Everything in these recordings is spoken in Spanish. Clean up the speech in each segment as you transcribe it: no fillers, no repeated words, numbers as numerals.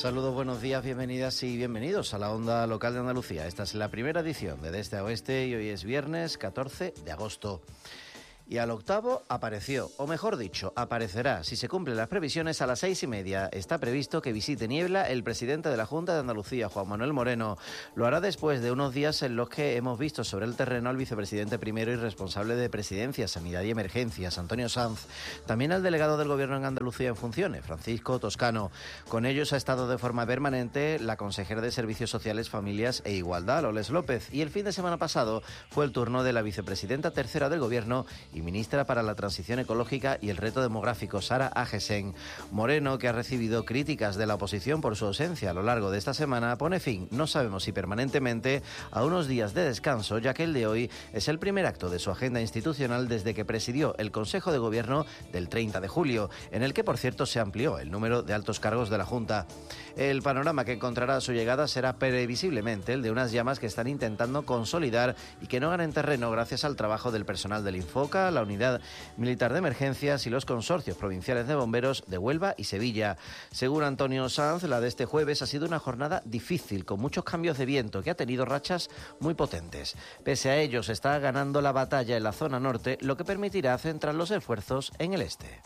Saludos, buenos días, bienvenidas y bienvenidos a la Onda Local de Andalucía. Esta es la primera edición de Este a Oeste y hoy es viernes 14 de agosto. Y al octavo apareció, o mejor dicho, aparecerá, si se cumplen las previsiones, a las 6:30. Está previsto que visite Niebla el presidente de la Junta de Andalucía, Juan Manuel Moreno. Lo hará después de unos días en los que hemos visto sobre el terreno al vicepresidente primero y responsable de Presidencia, Sanidad y Emergencias, Antonio Sanz. También al delegado del Gobierno en Andalucía en funciones, Francisco Toscano. Con ellos ha estado de forma permanente la consejera de Servicios Sociales, Familias e Igualdad, Loles López. Y el fin de semana pasado fue el turno de la vicepresidenta tercera del Gobierno y ministra para la Transición Ecológica y el Reto Demográfico, Sara Agesen. Moreno, que ha recibido críticas de la oposición por su ausencia a lo largo de esta semana, pone fin, no sabemos si permanentemente, a unos días de descanso, ya que el de hoy es el primer acto de su agenda institucional desde que presidió el Consejo de Gobierno del 30 de julio, en el que, por cierto, se amplió el número de altos cargos de la Junta. El panorama que encontrará a su llegada será previsiblemente el de unas llamas que están intentando consolidar y que no ganen terreno gracias al trabajo del personal del Infoca, la Unidad Militar de Emergencias y los consorcios provinciales de bomberos de Huelva y Sevilla. Según Antonio Sanz, la de este jueves ha sido una jornada difícil, con muchos cambios de viento, que ha tenido rachas muy potentes. Pese a ello, se está ganando la batalla en la zona norte, lo que permitirá centrar los esfuerzos en el este.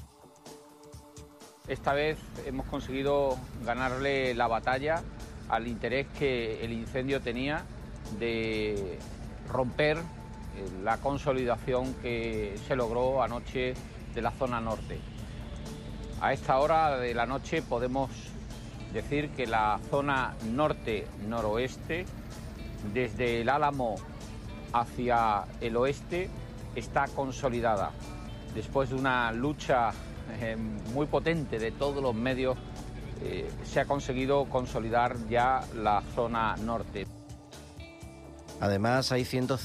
Esta vez hemos conseguido ganarle la batalla al interés que el incendio tenía de romper la consolidación que se logró anoche de la zona norte. A esta hora de la noche podemos decir que la zona norte-noroeste, desde el Álamo hacia el oeste, está consolidada. Después de una lucha muy potente de todos los medios, se ha conseguido consolidar ya la zona norte. Además, hay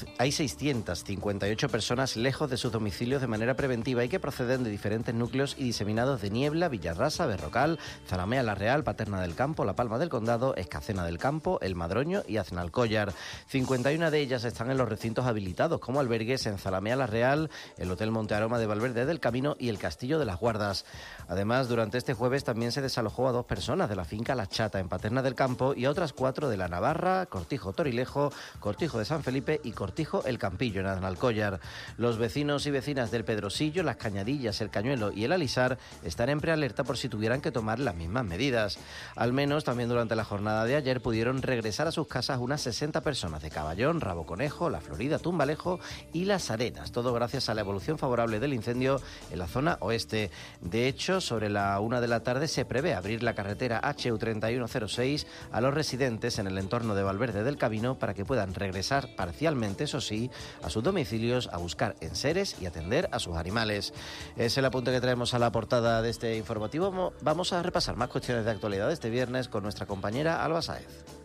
658 personas lejos de sus domicilios de manera preventiva y que proceden de diferentes núcleos y diseminados de Niebla, Villarrasa, Berrocal, Zalamea la Real, Paterna del Campo, La Palma del Condado, Escacena del Campo, El Madroño y Aznalcóllar. 51 de ellas están en los recintos habilitados como albergues en Zalamea la Real, el Hotel Monte Aroma de Valverde del Camino y el Castillo de las Guardas. Además, durante este jueves también se desalojó a 2 personas de la finca La Chata en Paterna del Campo y a otras 4 de La Navarra, Cortijo Torilejo, Cortijo de San Felipe y Cortijo El Campillo en Aznalcóllar. Los vecinos y vecinas del Pedrosillo, Las Cañadillas, El Cañuelo y El Alisar están en prealerta por si tuvieran que tomar las mismas medidas. Al menos también durante la jornada de ayer pudieron regresar a sus casas unas 60 personas de Caballón, Rabo Conejo, La Florida, Tumbalejo y Las Arenas, todo gracias a la evolución favorable del incendio en la zona oeste. De hecho, sobre la 1 de la tarde se prevé abrir la carretera HU3106 a los residentes en el entorno de Valverde del Camino para que puedan regresar parcialmente, eso sí, a sus domicilios a buscar enseres y atender a sus animales. Es el apunte que traemos a la portada de este informativo. Vamos a repasar más cuestiones de actualidad este viernes con nuestra compañera Alba Sáez.